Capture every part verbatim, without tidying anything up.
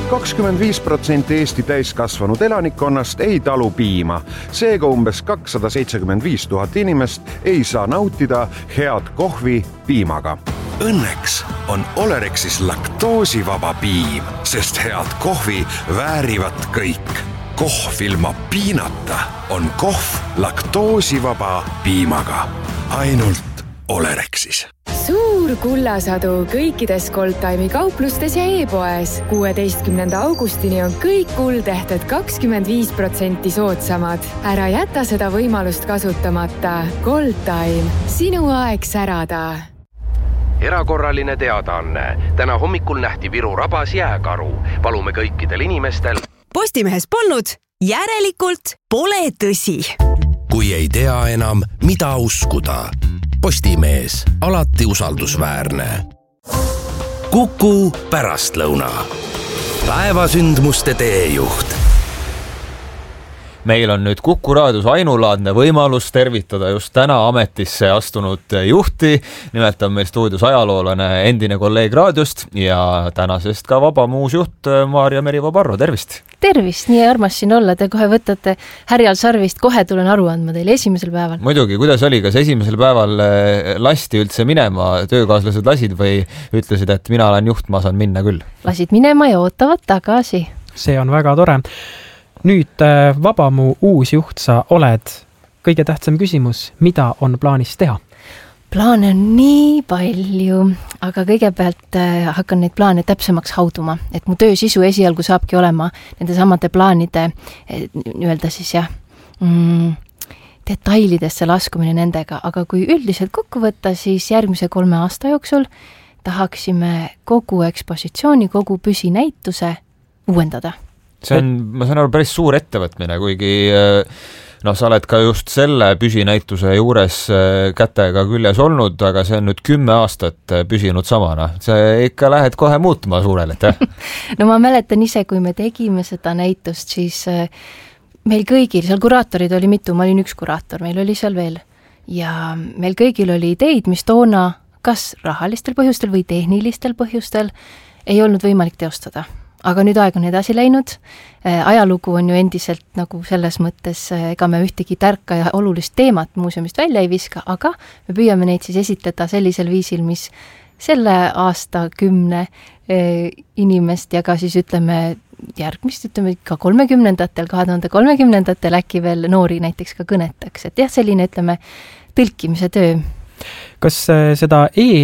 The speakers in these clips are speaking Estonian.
kakskümmend viis protsenti Eesti täiskasvanud elanikkonnast ei talu piima. Seega umbes kakssada seitsekümmend viis tuhat inimest ei saa nautida head kohvi piimaga. Õnneks on Olerexis laktoosivaba piim, sest head kohvi väärivad kõik. Kohv ilma piinata on kohv laktoosivaba piimaga. Ainult Olerexis. Suur kullasadu kõikides Goldtime'i kauplustes ja e-poes. kuueteistkümnenda augustini on kõik kuldehted kakskümmend viis protsenti soodsamad. Ära jäta seda võimalust kasutamata. Goldtime. Sinu aeg särada. Erakorraline teadaanne. Täna hommikul nähti Viru rabas jääkaru. Palume kõikidel inimestel. Postimehes polnud, järelikult pole tõsi. Kui ei tea enam, mida uskuda. Postimees, alati usaldusväärne. Kuku pärastlõuna. Päevasündmuste teejuht. Meil on nüüd Kuku raadios ainulaadne võimalus tervitada just täna ametisse astunud juhti. Nimelt on meil stuudios ajaloolane, endine kolleeg raadiost ja tänasest ka Vabamuusjuht Maarja Meriva-Parro. Tervist! Tervist, nii armas siin olla. Te kohe võtate härjal sarvist, kohe tulen aru andma teile esimesel päeval. Muidugi, kuidas oli, kas esimesel päeval lasti üldse minema, töökaaslased lasid või ütlesid, et mina olen juht, ma saan minna küll? Lasid minema ja ootavad tagasi. See on väga tore. Nüüd Vabamu uus juht sa oled. Kõige tähtsam küsimus, mida on plaanis teha? Plaane on nii palju, aga kõigepealt hakkan neid plaane täpsemaks hauduma, et mu töö sisu esialgu saabki olema nende samade plaanide öelda siis jah, mm, detailidesse laskumine nendega, aga kui üldiselt kokku võtta, siis järgmise kolme aasta jooksul tahaksime kogu ekspositsiooni, kogu püsinäituse uuendada. See on, ma saan aru, päris suur ettevõtmine, kuigi no, sa oled ka just selle püsinäituse juures kätega küljes olnud, aga see on nüüd kümme aastat püsinud samana. See ikka lähed kohe muutuma suurelt, jah? No ma mäletan ise, kui me tegime seda näitust, siis meil kõigil, seal kuraatorid oli mitu, ma olin üks kuraator, meil oli seal veel. Ja meil kõigil oli ideid, mis toona kas rahalistel põhjustel või tehnilistel põhjustel ei olnud võimalik teostada. Aga nüüd aeg on edasi läinud. Ajalugu on ju endiselt nagu selles mõttes, ega me ühtegi tärka ja olulist teemat muuseumist välja ei viska, aga me püüame neid siis esitleda sellisel viisil, mis selle aasta kümne inimest ja ka siis ütleme järgmist, ütleme ka kolmekümnendatel, kahe tuhande kolmekümnendatel äkki veel noori näiteks ka kõnetaks. Et jah, selline ütleme tõlkimise töö. Kas seda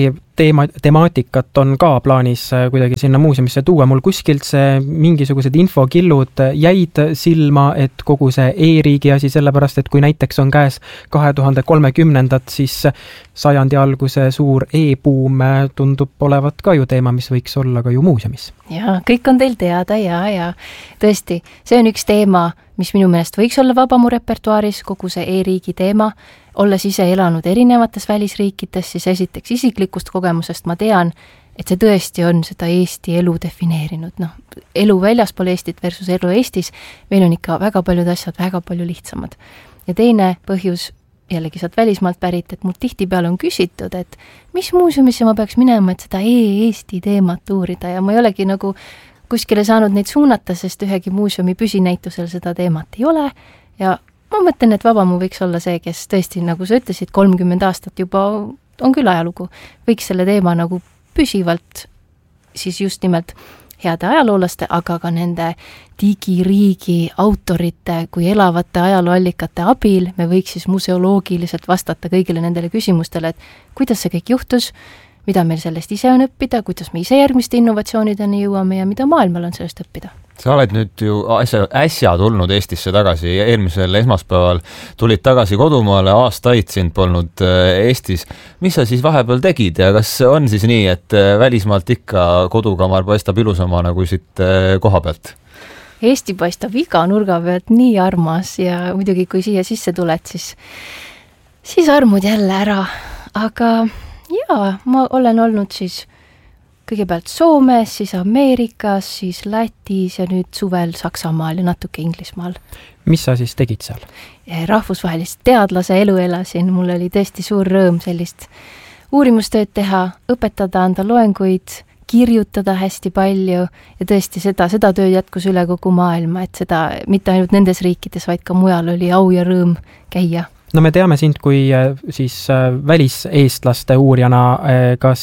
e-temaatikat on ka plaanis kuidagi sinna muuseumisse tuua? Mul kuskilt see mingisugused infokillud jäid silma, et kogu see e-riigi asi, sellepärast, et kui näiteks on käes kahe tuhande kolmekümnendat, siis sajandi alguse suur e-buum tundub olevat ka ju teema, mis võiks olla ka ju muuseumis. Ja, kõik on teil teada ja, ja tõesti, see on üks teema, mis minu meelest võiks olla Vabamu repertuaaris, kogu see e-riigi teema. Olles ise elanud erinevates välisriikides, siis esiteks isiklikust kogemusest ma tean, et see tõesti on seda Eesti elu defineerinud. No, elu väljaspool Eestit versus elu Eestis, meil on ikka väga paljud asjad väga palju lihtsamad. Ja teine põhjus, jällegi saad välismaalt pärit, et mul tihtipeale on küsitud, et mis muuseumisse ma peaks minema, et seda e-Eesti teemat uurida ja ma ei olegi nagu kuskile saanud neid suunata, sest ühegi muuseumi püsinäitusel seda teemat ei ole ja ma mõtlen, et Vabamu võiks olla see, kes tõesti, nagu sa ütlesid, kolmkümmend aastat juba on küll ajalugu, võiks selle teema nagu püsivalt siis just nimelt heade ajaloolaste, aga ka nende digiriigi autorite kui elavate ajalooallikate abil me võiks siis museoloogiliselt vastata kõigile nendele küsimustele, et kuidas see kõik juhtus, mida meil sellest ise on õppida, kuidas me ise järgmiste innovatsioonideni jõuame ja mida maailmal on sellest õppida. Sa oled nüüd ju äsja, äsja tulnud Eestisse tagasi, eelmisel esmaspäeval tulid tagasi kodumaale, aastaid sind polnud Eestis. Mis sa siis vahepeal tegid ja kas on siis nii, et välismaalt ikka kodukamar paistab ilusamana kui siit koha pealt? Eesti paistab iga nurga pealt nii armas ja muidugi kui siia sisse tuled, siis, siis armud jälle ära. Aga jaa, ma olen olnud siis kõigepealt Soomes, siis Ameerikas, siis Lätis ja nüüd suvel Saksamaal ja natuke Inglismaal. Mis sa siis tegid seal? Rahvusvahelist teadlase elu elasin. Mul oli tõesti suur rõõm sellist uurimustööd teha, õpetada, anda loenguid, kirjutada hästi palju ja tõesti seda, seda tööd jätkus üle kogu maailma, et seda mitte ainult nendes riikides, vaid ka mujal oli au ja rõõm käia. No me teame sind kui siis väliseestlaste uurijana, kas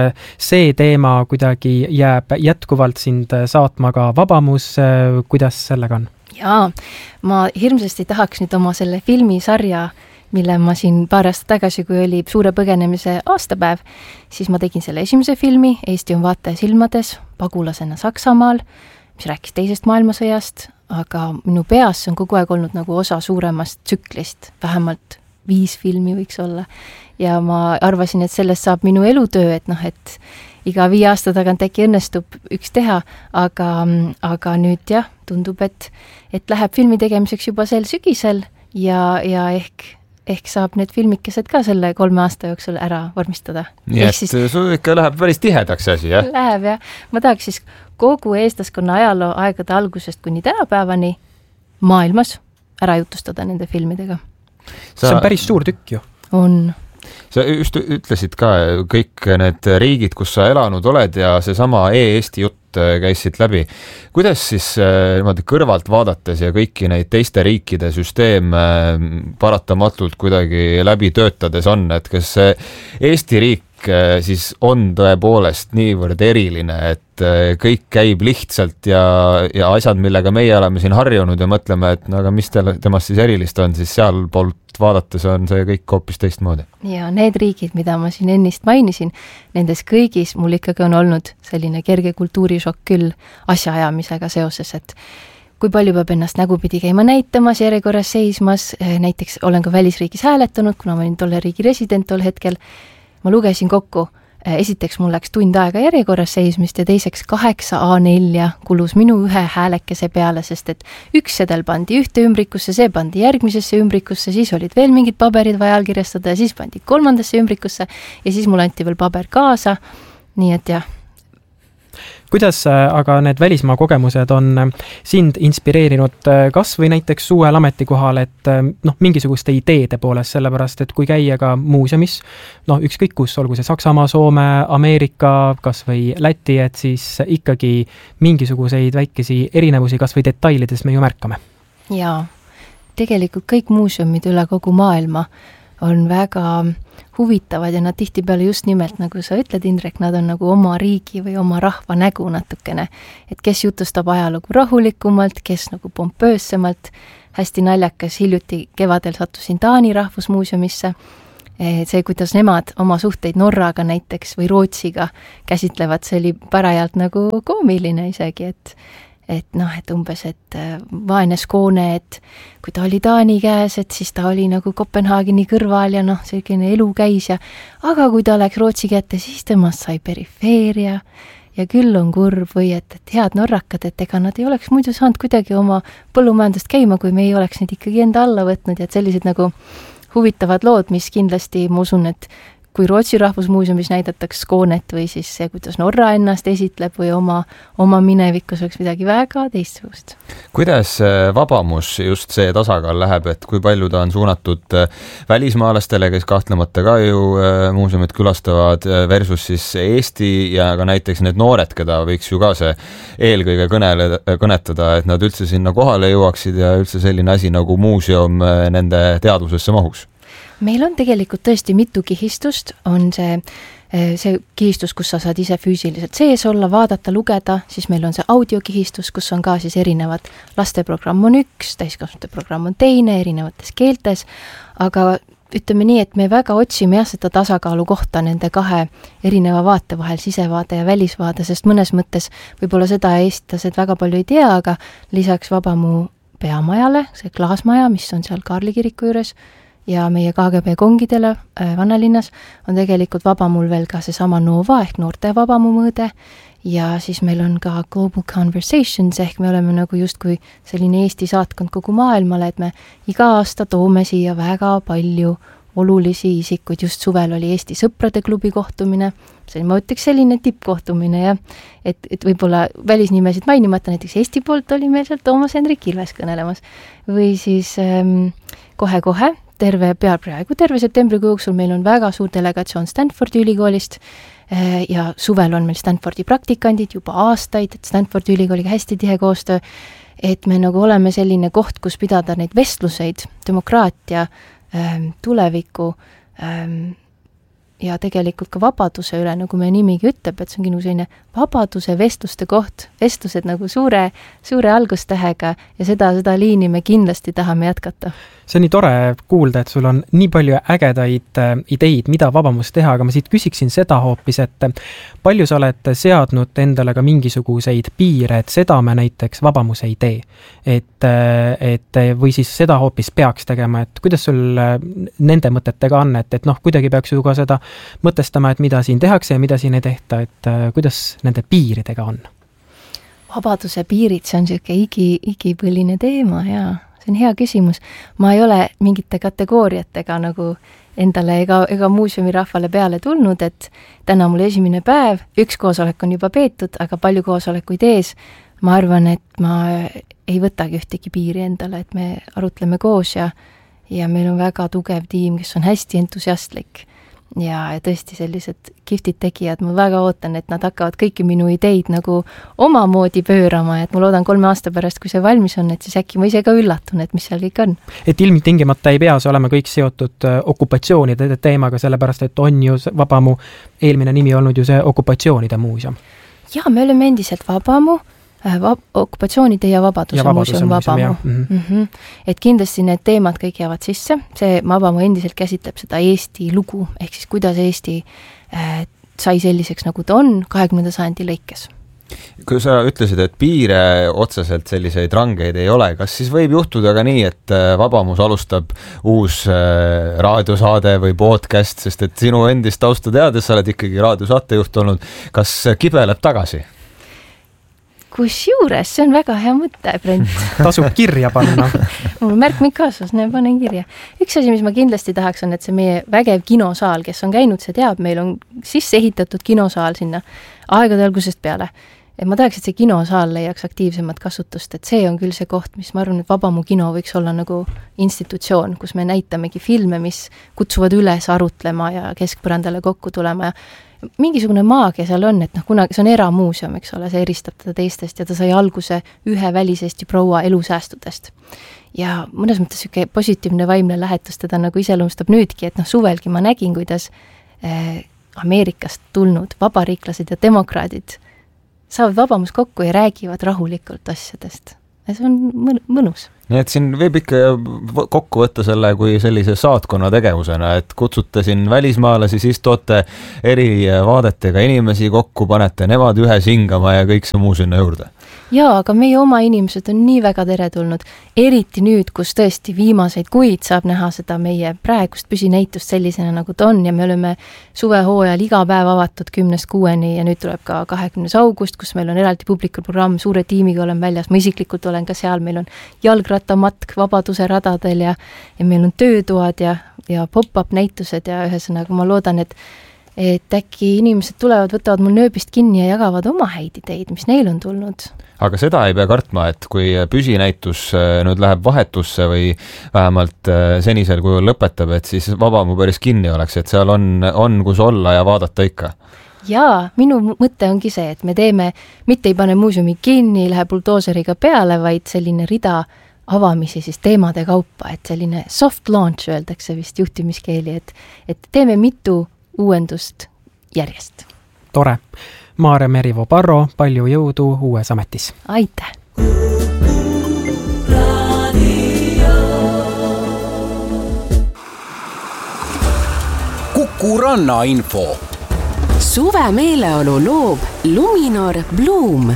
see teema kuidagi jääb jätkuvalt sind saatma ka Vabamus, kuidas sellega on? Jaa, ma hirmsasti tahaks nüüd oma selle filmisarja, mille ma siin paar aastat tagasi, kui oli suure põgenemise aastapäev, siis ma tegin selle esimese filmi, Eesti on vaataja silmades, pagulasena Saksamaal, mis rääkis teisest maailmasõjast, aga minu peas on kogu aeg olnud nagu osa suuremast tsüklist, vähemalt viis filmi võiks olla. Ja ma arvasin, et sellest saab minu elutöö, et noh, et iga viie aasta tagant äkki õnnestub üks teha, aga, aga nüüd jah, tundub, et, et läheb filmi tegemiseks juba sel sügisel ja, ja ehk ehk saab need filmikesed ka selle kolme aasta jooksul ära vormistada. Nii et siis, sul ikka läheb päris tihedaks asi, jah? Läheb, jah. Ma tahaks siis kogu eestlaskonna ajaloo aegade algusest kuni tänapäevani maailmas ära jutustada nende filmidega. Sa... See on päris suur tükk ju. On. Sa just ütlesid ka kõik need riigid, kus sa elanud oled ja seesama e-Eesti jutt käisid läbi. Kuidas siis niimoodi kõrvalt vaadates ja kõiki neid teiste riikide süsteeme paratamatult kuidagi läbi töötades on, et kas Eesti riik siis on tõepoolest niivõrd eriline, et kõik käib lihtsalt ja, ja asjad, millega meie oleme siin harjunud ja mõtleme, et no aga mis temast siis erilist on, siis seal poolt vaadates on see kõik hoopis teistmoodi. Ja need riigid, mida ma siin ennist mainisin, nendes kõigis mul ikkagi on olnud selline kerge kultuurishokk küll asjaajamisega seoses, et kui palju peab ennast nägupidi käima näitamas, järjekorras seismas, näiteks olen ka välisriigis hääletanud, kuna ma olin tolle riigi resident tol hetkel, ma lugesin kokku, esiteks mul läks tund aega järjekorras seismist ja teiseks kaheksa A nelja kulus minu ühe häälekese peale, sest et üks sedel pandi ühte ümbrikusse, see pandi järgmisesse ümbrikusse, siis olid veel mingid paberid vaja allkirjastada ja siis pandi kolmandasse ümbrikusse ja siis mul anti veel paber kaasa, nii et jah. Kuidas aga need välismaa kogemused on sind inspireerinud kas või näiteks uuel ametikohal, et noh, mingisuguste ideede poolest, sellepärast, et kui käia ka muuseumis, noh, ükskõik kus, olgu see Saksamaa, Soome, Ameerika, kas või Läti, et siis ikkagi mingisuguseid väikesi erinevusi kas või detailides me ju märkame. Jaa, tegelikult kõik muuseumid üle kogu maailma on väga huvitavad ja nad tihtipeale just nimelt, nagu sa ütled, Indrek, nad on nagu oma riigi või oma rahva nägu natukene. Et kes jutustab ajalugu rahulikumalt, kes nagu pompöössemalt. Hästi naljakas, hiljuti kevadel sattusin Taani rahvusmuuseumisse. See, kuidas nemad oma suhteid Norraga näiteks või Rootsiga käsitlevad, see oli parajalt nagu koomiline isegi, et et noh, et umbes, et vaene Skoone, et kui ta oli Taani käes, et siis ta oli nagu Kopenhaageni kõrval ja noh, selline elu käis ja aga kui ta läks Rootsi kätte, siis temast sai perifeeria ja küll on kurb või et, et head norrakad, et ega nad ei oleks muidu saanud kuidagi oma põllumajandust käima, kui me ei oleks neid ikkagi enda alla võtnud ja et sellised nagu huvitavad lood, mis kindlasti ma usun, et kui Rootsi rahvusmuuseumis näidataks Skoonet või siis see, kuidas Norra ennast esitleb või oma, oma minevikus oleks midagi väga teistsugust. Kuidas Vabamus just see tasakaal läheb, et kui palju ta on suunatud välismaalastele, kes kahtlemata ka ju muuseumid külastavad versus siis Eesti ja ka näiteks need noored, keda võiks ju ka see eelkõige kõnele, kõnetada, et nad üldse sinna kohale jõuaksid ja üldse selline asi nagu muuseum nende teadvusesse mahuks? Meil on tegelikult tõesti mitu kihistust, on see, see kihistus, kus sa saad ise füüsiliselt sees olla, vaadata, lugeda, siis meil on see audiokihistus, kus on ka siis erinevad lasteprogramm on üks, täiskasvanute programm on teine, erinevates keeltes, aga ütleme nii, et me väga otsime jah seda tasakaalu kohta nende kahe erineva vaate vahel, sisevaade ja välisvaade, sest mõnes mõttes võib-olla seda eestlased väga palju ei tea, aga lisaks Vabamu peamajale, see klaasmaja, mis on seal Kaarli kiriku juures, ja meie K G B kongidele äh, Vannalinnas on tegelikult Vabamul veel ka see sama Nova ehk noorte Vabamu mõõde ja siis meil on ka Global Conversations ehk me oleme nagu justkui selline Eesti saatkond kogu maailmale, et me iga aasta toome siia väga palju olulisi isikuid, just suvel oli Eesti sõprade klubi kohtumine, see ma ütleks selline tippkohtumine ja et, et võib-olla välisnimesid mainimata, näiteks Eesti poolt oli meil seal Toomas Hendrik Ilves kõnelemas või siis ähm, kohe-kohe terve pea praegu, terve septembrikuu jooksul meil on väga suur delegatsioon Stanfordi ülikoolist ja suvel on meil Stanfordi praktikandid juba aastaid, et Stanfordi ülikooliga hästi tihe koostöö, et me nagu oleme selline koht, kus pidada neid vestluseid, demokraatia, tuleviku ja tegelikult ka vabaduse üle, nagu meie nimigi ütleb, et see ongi nagu selline vabaduse vestluste koht, vestlused nagu suure, suure algustähega ja seda, seda liini me kindlasti tahame jätkata. See on nii tore kuulda, et sul on nii palju ägedaid ideid, mida Vabamus teha, aga ma siit küsiksin seda hoopis, et palju sa oled seadnud endale ka mingisuguseid piire, et seda me näiteks Vabamus ei tee. Et, et, või siis seda hoopis peaks tegema, et kuidas sul nende mõtetega on, et, et noh, kuidagi peaks ju ka seda mõtestama, et mida siin tehakse ja mida siin ei tehta, et kuidas nende piiridega on? Vabaduse piirid, see on siuke igi, igipõline teema ja see on hea küsimus. Ma ei ole mingite kategooriatega nagu endale ega, ega muuseumi rahvale peale tulnud, et täna mul esimene päev, üks koosolek on juba peetud, aga palju koosolekuid ees. Ma arvan, et ma ei võtagi ühtegi piiri endale, et me arutleme koos ja, ja meil on väga tugev tiim, kes on hästi entusiastlik. Ja, ja tõesti sellised kihvtid tegijad, ma väga ootan, et nad hakkavad kõiki minu ideid nagu omamoodi pöörama, et ma loodan kolme aasta pärast, kui see valmis on, et siis äkki ma ise ka üllatun, et mis seal kõik on. Et ilmtingimata ei pea see olema kõik seotud okupatsioonide teemaga, sellepärast, et on ju Vabamu eelmine nimi olnud ju see okupatsioonide muuseum. Ja, me oleme endiselt Vabamu, Vab- okupatsioonide ja vabaduse, ja vabaduse muuseum Vabamu. Mm-hmm. Mm-hmm. Et kindlasti need teemad kõik jäävad sisse. See Vabamu endiselt käsitleb seda Eesti lugu, ehk siis kuidas Eesti äh, sai selliseks, nagu ta on kahekümnenda sajandi lõikes. Kui sa ütlesid, et piire otseselt selliseid rangeid ei ole, kas siis võib juhtuda ka nii, et Vabamus alustab uus äh, raadiosaade või podcast, sest et sinu endist tausta teades, sa oled ikkagi raadiosaatejuht olnud, kas kibeleb tagasi? Kus juures, see on väga hea mõte, Brent. Tasub kirja panna. Mul märk mind kaasas, ne, panen kirja. Üks asi, mis ma kindlasti tahaks, on, et see meie vägev kinosaal, kes on käinud, see teab, meil on sisse ehitatud kinosaal sinna aegade algusest peale. Et ma tahaks, et see kinosaal leiaks aktiivsemat kasutust, et see on küll see koht, mis ma arvan, et Vabamu kino võiks olla nagu institutsioon, kus me näitamegi filme, mis kutsuvad üles arutlema ja keskpõrandale kokku tulema ja mingisugune maagia seal on, et noh, kunagi see on eramuuseum, eks ole, see eristab teda teistest ja ta sai alguse ühe väliseesti proua elusäästudest. Ja mõnes mõttes siuke positiivne vaimne lähetus teda nagu iseloomustab nüüdki, et noh, suvelgi ma nägin, kuidas eh, Ameerikast tulnud vabariiklased ja demokraadid saavad Vabamus kokku ja räägivad rahulikult asjadest. Ja see on mõnus. Nii et siin võib ikka kokku võtta selle kui sellise saatkonna tegevusena, et kutsute siin välismaalasi, siis toote eri vaadetega inimesi kokku, panete nemad ühe singama ja kõik see muu sinna juurde. Jaa, aga meie oma inimesed on nii väga teretulnud, eriti nüüd, kus tõesti viimaseid kuid saab näha seda meie praegust püsinäitust sellisena, nagu ta on ja me oleme suvehooajal iga päev avatud kümnest kuueni ja nüüd tuleb ka kahekümnes august, kus meil on eraldi publikuprogramm, suure tiimiga olen väljas, ma isiklikult olen ka seal, meil on jalgrattamatk Vabaduse radadel ja, ja meil on töötoad ja, ja pop-up näitused ja ühesõnaga ma loodan, et et äkki inimesed tulevad, võtavad mul nööbist kinni ja jagavad oma häid ideid, mis neil on tulnud. Aga seda ei pea kartma, et kui püsinäitus nüüd läheb vahetusse või vähemalt senisel kujul lõpetab, et siis Vabamu päris kinni oleks, et seal on, on kus olla ja vaadata ikka. Jaa, minu mõte ongi see, et me teeme, mitte ei pane muuseumi kinni, läheb buldooseriga peale, vaid selline rida avamisi siis teemade kaupa, et selline soft launch öeldakse vist juhtimiskeeli, et, et teeme mitu uuendust järjest. Tore. Maare Merivo-Parro, palju jõudu uues ametis. Aitäh! Kuku Rannainfo. Suve meeleolu loob Luminor Bloom.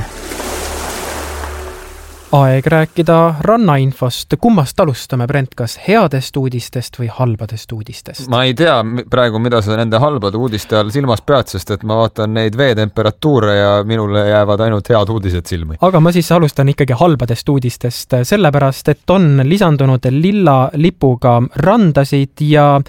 Aeg rääkida rannainfost. Kummast alustame, Brent, kas headest uudistest või halbadest uudistest? Ma ei tea praegu, mida sa nende halbade uudiste all silmas pead, sest et ma vaatan neid veetemperatuure ja minule jäävad ainult head uudised silmi. Aga ma siis alustan ikkagi halbadest uudistest, sellepärast, et on lisandunud lilla lipuga randasid ja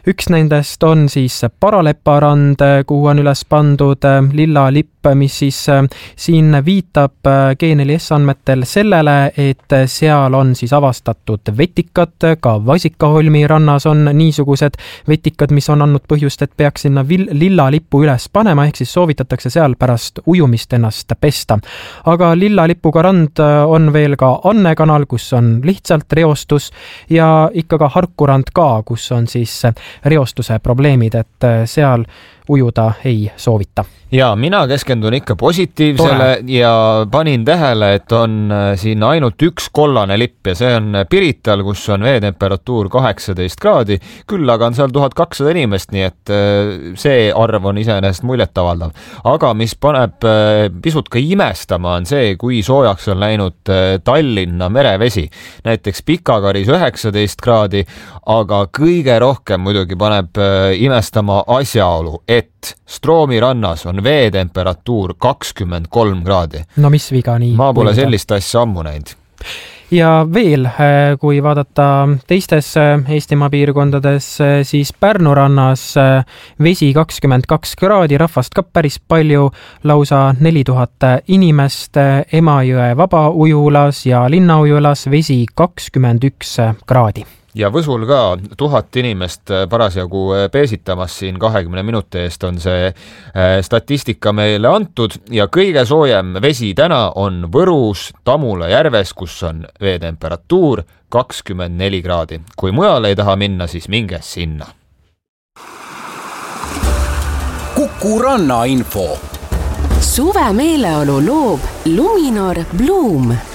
üks nendest on siis Paraleparand, kuhu on üles pandud lilla lipp, mis siis siin viitab G neli S andmetel sellele, et seal on siis avastatud vetikad, ka Vasikaholmi rannas on niisugused vetikad, mis on andnud põhjust, et peaks sinna lilla lipu üles panema, ehk siis soovitatakse seal pärast ujumist ennast pesta. Aga lilla lipuga rand on veel ka Anne kanal, kus on lihtsalt reostus ja ikka ka Harkurand ka, kus on siis reostuse probleemid, et seal ujuda ei soovita. Ja mina keskendun ikka positiivsele Tore. ja panin tähele, et on siin ainult üks kollane lipp ja see on Pirital, kus on veetemperatuur kaheksateist kraadi, küll aga on seal tuhat kakssada inimest, nii et see arv on iseenesest muljetavaldav. Aga mis paneb pisut ka imestama on see, kui soojaks on läinud Tallinna merevesi. Näiteks Pikakaris üheksateist kraadi, aga kõige rohkem muidugi paneb imestama asjaolu, et Stroomi rannas on veetemperatuur kakskümmend kolm kraadi. No mis viga nii? Ma pole sellist asja ammu näinud. Ja veel, kui vaadata teistes Eestimaa piirkondades, siis Pärnu rannas vesi kakskümmend kaks kraadi, rahvast ka päris palju, lausa neli tuhat inimest, Emajõe vabaujulas ja linnaujulas vesi kakskümmend üks kraadi. Ja Võsul ka tuhat inimest parasjagu peesitamas siin kahekümne minuti eest on see statistika meile antud ja kõige soojem vesi täna on Võrus Tamula järves, kus on veetemperatuur kakskümmend neli kraadi. Kui mujal ei taha minna, siis minge sinna. Kuku Ranna info. Suve meeleolu loob Luminor Bloom.